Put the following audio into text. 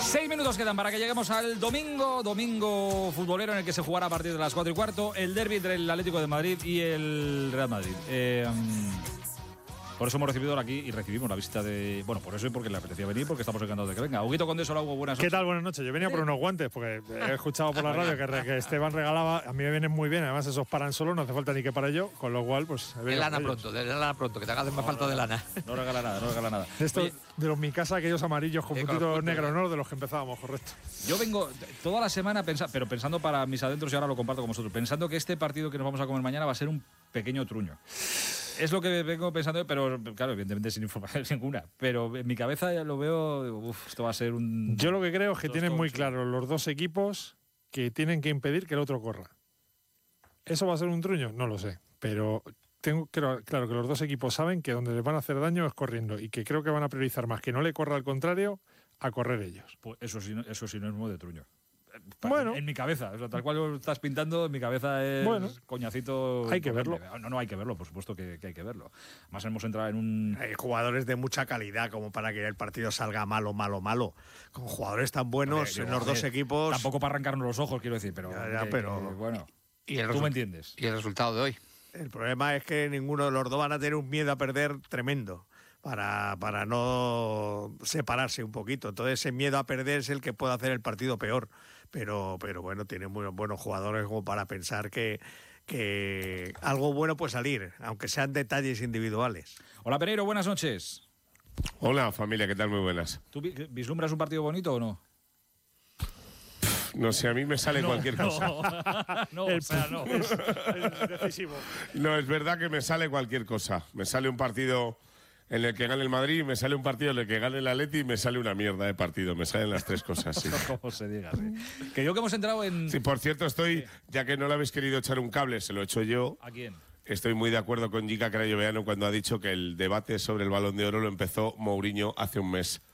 6 minutos quedan para que lleguemos al domingo futbolero en el que se jugará a partir de las 4:15 el derbi entre el Atlético de Madrid y el Real Madrid. Por eso hemos recibido aquí y recibimos la visita de... Bueno, por eso y porque le apetecía venir, porque estamos encantados de que venga. Huguito Condés, hola Hugo, buenas noches. ¿Qué tal? Buenas noches. Yo venía por unos guantes, porque he escuchado por la radio que Esteban regalaba. A mí me vienen muy bien, además esos paran solo, no hace falta ni que para yo, con lo cual, pues... De lana pronto, que te hagas más falta de lana. No regala nada. Esto de los mi casa, aquellos amarillos con puntitos negros, ¿no? De los que empezábamos, correcto. Yo vengo toda la semana pensando para mis adentros y ahora lo comparto con vosotros, pensando que este partido que nos vamos a comer mañana va a ser un pequeño truño. Es lo que vengo pensando, pero claro, evidentemente sin información ninguna. Pero en mi cabeza ya lo veo, esto va a ser un... Yo lo que creo es que tienen muy claro los dos equipos que tienen que impedir que el otro corra. ¿Eso va a ser un truño? No lo sé, pero tengo claro que los dos equipos saben que donde les van a hacer daño es corriendo y que creo que van a priorizar más que no le corra al contrario a correr ellos. Pues eso sí no es muy de truño. Bueno, en mi cabeza, o sea, tal cual lo estás pintando, en mi cabeza es coñacito. Hay que verlo. No hay que verlo, por supuesto que hay que verlo. Además hemos entrado en un... Hay jugadores de mucha calidad como para que el partido salga malo. Con jugadores tan buenos en los dos equipos... Tampoco para arrancarnos los ojos, quiero decir, pero... pero bueno, tú me entiendes. ¿Y el resultado de hoy? El problema es que ninguno de los dos van a tener un miedo a perder tremendo. Para no separarse un poquito. Entonces ese miedo a perder es el que puede hacer el partido peor. Pero bueno, tiene muy buenos jugadores como para pensar que algo bueno puede salir, aunque sean detalles individuales. Hola Pereiro, buenas noches. Hola familia, ¿qué tal? Muy buenas. ¿Tú vislumbras un partido bonito o no? No sé, a mí me sale cualquier cosa. No. Es decisivo. No, es verdad que me sale cualquier cosa. Me sale un partido en el que gane el Madrid, me sale un partido en el que gane el Atleti y me sale una mierda de partido. Me salen las tres cosas, sí. Como se diga, sí. Que yo que hemos entrado en... Sí, por cierto, ya que no le habéis querido echar un cable, se lo echo yo. ¿A quién? Estoy muy de acuerdo con Jica Crayoveanu cuando ha dicho que el debate sobre el Balón de Oro lo empezó Mourinho hace un mes.